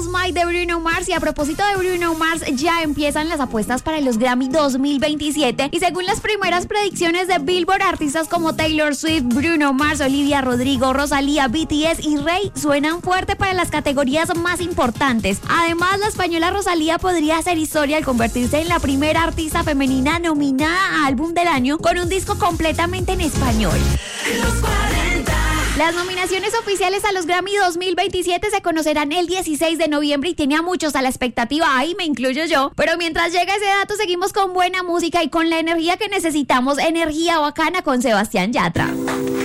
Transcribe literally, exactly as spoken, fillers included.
My de Bruno Mars. Y a propósito de Bruno Mars, ya empiezan las apuestas para los Grammy dos mil veintisiete. Y según las primeras predicciones de Billboard, artistas como Taylor Swift, Bruno Mars, Olivia Rodrigo, Rosalía, B T S y Rey suenan fuerte para las categorías más importantes. Además, la española Rosalía podría hacer historia al convertirse en la primera artista femenina nominada a Álbum del Año con un disco completamente en español. Los cuarenta. Las nominaciones oficiales a los Grammy dos mil veintisiete se conocerán el dieciséis de noviembre y tiene a muchos a la expectativa, ahí me incluyo yo. Pero mientras llega ese dato, seguimos con buena música y con la energía que necesitamos, energía bacana con Sebastián Yatra.